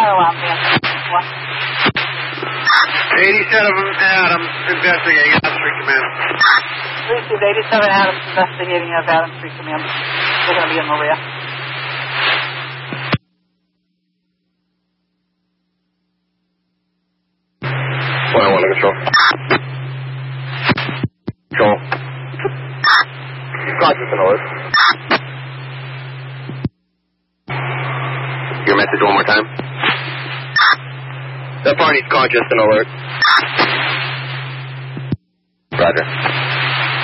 alarm being 87 Adams, investigating Adams Street Command. Received 87 Adams, investigating as Adams Street Command. They're going to be in Maria. Well, I want to control. Control. Conscious and alert. Your message one more time. That party's conscious and alert. Roger.